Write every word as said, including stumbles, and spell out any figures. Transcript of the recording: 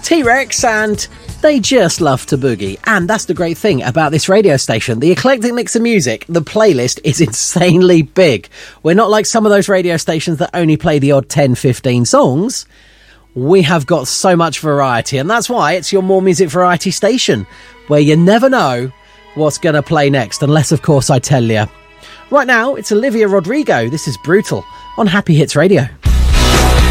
T-Rex, and they just love to boogie. And that's the great thing about this radio station. The eclectic mix of music, the playlist is insanely big. We're not like some of those radio stations that only play the odd ten, fifteen songs. We have got so much variety, and that's why it's your More Music Variety station, where you never know what's going to play next, unless, of course, I tell you. Right now, it's Olivia Rodrigo. This is Brutal on Happy Hits Radio.